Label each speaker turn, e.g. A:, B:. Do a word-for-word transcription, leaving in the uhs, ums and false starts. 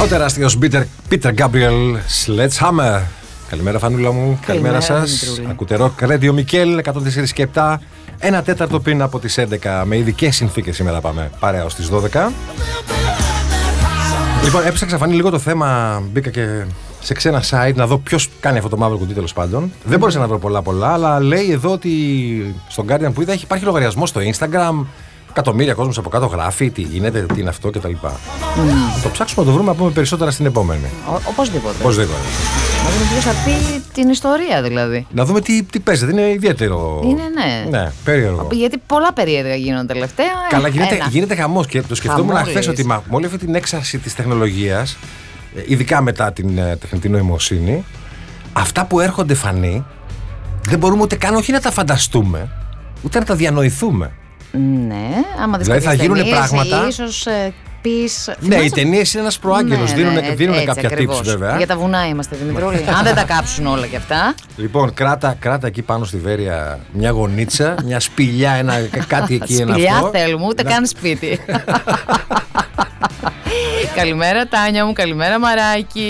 A: Ο τεράστιος Peter Gabriel Sledgehammer. Καλημέρα Φανούλα μου, καλημέρα, καλημέρα σας. Ακούτε Rock Radio Μικέλ εκατόν τέσσερα και επτά. Ένα τέταρτο πριν από τις έντεκα. Με ειδικές συνθήκες σήμερα πάμε παρέα ως τις δώδεκα. Λοιπόν, έψαξα Φανή λίγο το θέμα. Μπήκα και σε ξένα site να δω ποιος κάνει αυτό το μαύρο κουτί, τέλος πάντων. Mm. Δεν μπορούσα να βρω πολλά πολλά, αλλά λέει εδώ ότι στον Guardian που είδα υπάρχει λογαριασμό στο Instagram. Εκατομμύρια κόσμος από κάτω γράφει τι γίνεται, τι είναι αυτό κτλ. Mm. Θα το ψάξουμε να το βρούμε να πούμε περισσότερα στην επόμενη.
B: Ο, οπωσδήποτε.
A: Οπωσδήποτε.
B: Να δούμε ποιος θα πει την ιστορία δηλαδή.
A: Να δούμε τι, τι παίζεται, είναι ιδιαίτερο.
B: Είναι, ναι.
A: Ναι, περίεργο.
B: Γιατί πολλά περίεργα γίνονται τελευταία.
A: Καλά, γίνεται, γίνεται χαμός και το σκεφτόμουν χθες ότι με όλη αυτή την έξαρση της τεχνολογίας, ειδικά μετά την τεχνητή νοημοσύνη, αυτά που έρχονται Φανή, δεν μπορούμε ούτε καν όχι να τα φανταστούμε, ούτε να τα διανοηθούμε.
B: Ναι, άμα
A: δηλαδή θα γίνουν πράγματα.
B: Ίσως ε, πεις.
A: Ναι, οι ταινίες είναι ένας προάγγελος. Ναι, ναι, δίνουν κάποια tips βέβαια.
B: Για τα βουνά είμαστε, Δημητρούλη. Αν δεν τα κάψουν όλα κι αυτά.
A: Λοιπόν, κράτα, κράτα εκεί πάνω στη Βέρεια μια γωνίτσα, μια σπηλιά, ένα, κάτι εκεί.
B: Σπηλιά
A: αυτό.
B: θέλουμε, ούτε να... καν σπίτι. Καλημέρα Τάνια μου, καλημέρα Μαράκι.